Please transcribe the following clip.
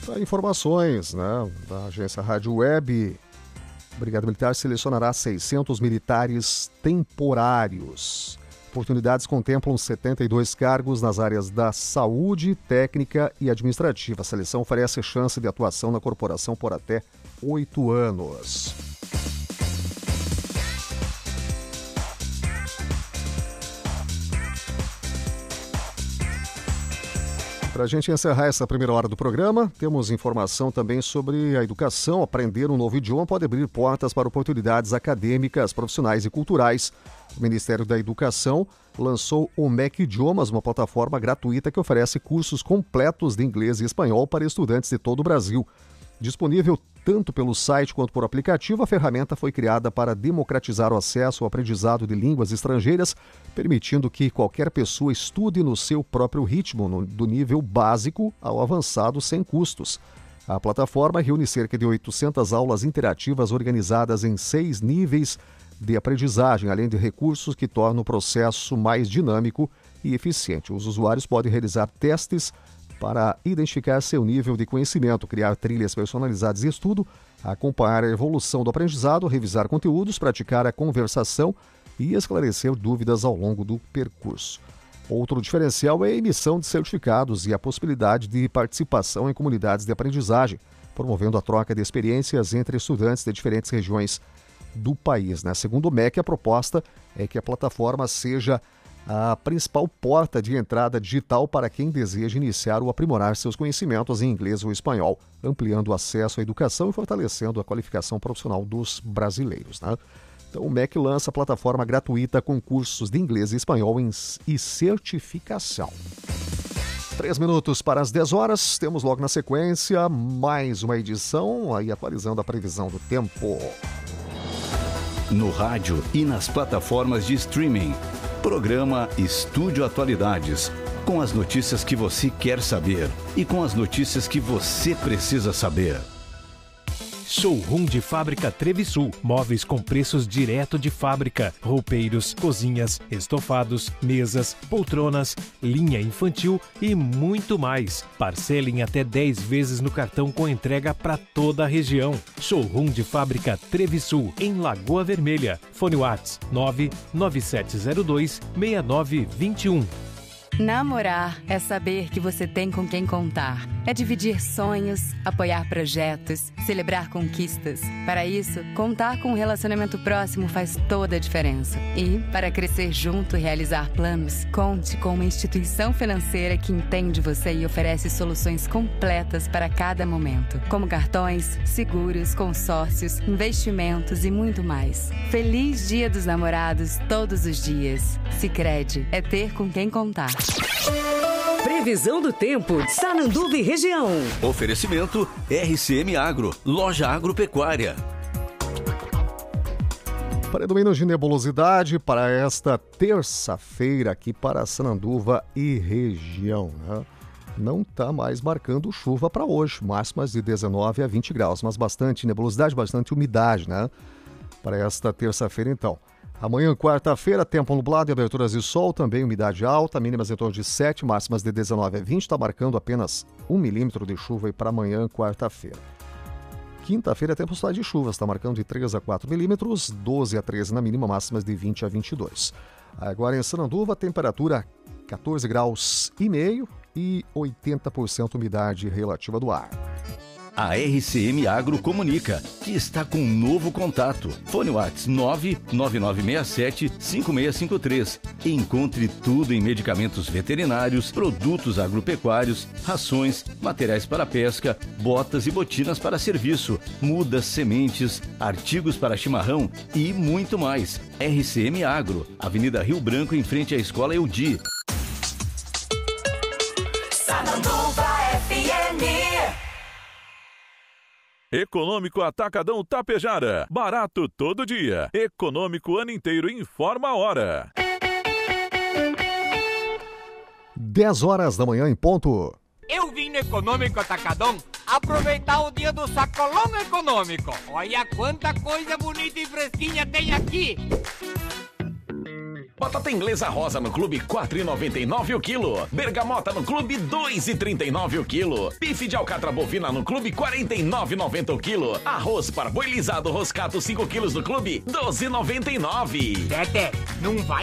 Informações, né, da agência Rádio Web. A Brigada Militar selecionará 600 militares temporários. Oportunidades contemplam 72 cargos nas áreas da saúde, técnica e administrativa. A seleção oferece chance de atuação na corporação por até 8 anos. Para a gente encerrar essa primeira hora do programa, temos informação também sobre a educação. Aprender um novo idioma pode abrir portas para oportunidades acadêmicas, profissionais e culturais. O Ministério da Educação lançou o MEC Idiomas, uma plataforma gratuita que oferece cursos completos de inglês e espanhol para estudantes de todo o Brasil. Disponível tanto pelo site quanto por aplicativo, a ferramenta foi criada para democratizar o acesso ao aprendizado de línguas estrangeiras, permitindo que qualquer pessoa estude no seu próprio ritmo, do nível básico ao avançado, sem custos. A plataforma reúne cerca de 800 aulas interativas organizadas em 6 níveis de aprendizagem, além de recursos que tornam o processo mais dinâmico e eficiente. Os usuários podem realizar testes para identificar seu nível de conhecimento, criar trilhas personalizadas de estudo, acompanhar a evolução do aprendizado, revisar conteúdos, praticar a conversação e esclarecer dúvidas ao longo do percurso. Outro diferencial é a emissão de certificados e a possibilidade de participação em comunidades de aprendizagem, promovendo a troca de experiências entre estudantes de diferentes regiões do país. Segundo o MEC, a proposta é que a plataforma seja a principal porta de entrada digital para quem deseja iniciar ou aprimorar seus conhecimentos em inglês ou espanhol, ampliando o acesso à educação e fortalecendo a qualificação profissional dos brasileiros. Então, o MEC lança a plataforma gratuita com cursos de inglês e espanhol e certificação. 3 minutos para as 10 horas, temos logo na sequência mais uma edição, aí atualizando a previsão do tempo. No rádio e nas plataformas de streaming. Programa Estúdio Atualidades, com as notícias que você quer saber e com as notícias que você precisa saber. Showroom de Fábrica Trevisul. Móveis com preços direto de fábrica. Roupeiros, cozinhas, estofados, mesas, poltronas, linha infantil e muito mais. Parcelem até 10 vezes no cartão com entrega para toda a região. Showroom de Fábrica Trevisul, em Lagoa Vermelha. Fone WhatsApp 99702-6921. Namorar é saber que você tem com quem contar. É dividir sonhos, apoiar projetos, celebrar conquistas. Para isso, contar com um relacionamento próximo faz toda a diferença. E, para crescer junto e realizar planos, conte com uma instituição financeira que entende você e oferece soluções completas para cada momento, como cartões, seguros, consórcios, investimentos e muito mais. Feliz Dia dos Namorados todos os dias. Sicredi é ter com quem contar. Previsão do tempo, Sananduva e região. Oferecimento RCM Agro, loja agropecuária. Predomínio de nebulosidade para esta terça-feira aqui para Sananduva e região. Não está mais marcando chuva para hoje, máximas de 19 a 20 graus, mas bastante nebulosidade, bastante umidade, para esta terça-feira então. Amanhã, quarta-feira, tempo nublado e aberturas de sol, também umidade alta, mínimas em torno de 7, máximas de 19 a 20, está marcando apenas 1 milímetro de chuva para amanhã, quarta-feira. Quinta-feira, tempo de chuva, está marcando de 3 a 4 milímetros, 12 a 13 na mínima, máximas de 20 a 22. Agora em Sananduva, temperatura 14 graus e meio e 80% umidade relativa do ar. A RCM Agro comunica que está com um novo contato. Fone WhatsApp 99967-5653. Encontre tudo em medicamentos veterinários, produtos agropecuários, rações, materiais para pesca, botas e botinas para serviço, mudas, sementes, artigos para chimarrão e muito mais. RCM Agro, Avenida Rio Branco, em frente à Escola Eudi. Sananduva FM. Econômico Atacadão Tapejara. Barato todo dia. Econômico o ano inteiro. Informa a hora. 10 horas da manhã em ponto. Eu vim no Econômico Atacadão aproveitar o dia do sacolão econômico. Olha quanta coisa bonita e fresquinha tem aqui. Batata inglesa rosa no clube, R$ 4,99 o quilo. Bergamota no clube, R$ 2,39 o quilo. Bife de alcatra bovina no clube, R$ 49,90 o quilo. Arroz parboilizado roscato 5 quilos no clube, R$ 12,99. Tete, não vai